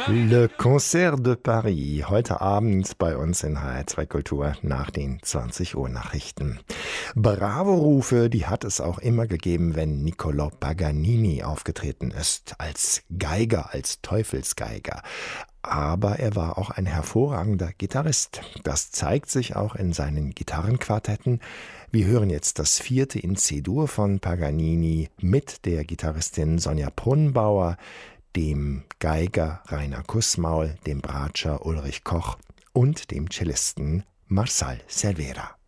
Le Concert de Paris, heute Abend bei uns in HR2 Kultur nach den 20 Uhr Nachrichten. Bravo-Rufe, die hat es auch immer gegeben, wenn Niccolò Paganini aufgetreten ist, als Geiger, als Teufelsgeiger. Aber er war auch ein hervorragender Gitarrist. Das zeigt sich auch in seinen Gitarrenquartetten. Wir hören jetzt das 4. in C-Dur von Paganini mit der Gitarristin Sonja Brunnbauer, dem Geiger Rainer Kussmaul, dem Bratscher Ulrich Koch und dem Cellisten Marçal Cervera.